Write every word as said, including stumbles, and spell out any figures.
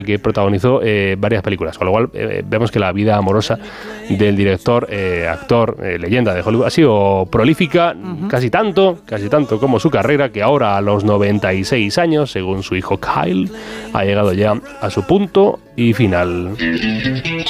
que protagonizó eh, varias películas, con lo cual eh, vemos que la vida amorosa del director, eh, actor, eh, leyenda de Hollywood ha sido prolífica, uh-huh. casi tanto, casi tanto como su carrera, que ahora a los noventa y seis años, según su hijo Kyle, ha llegado ya a su punto y final.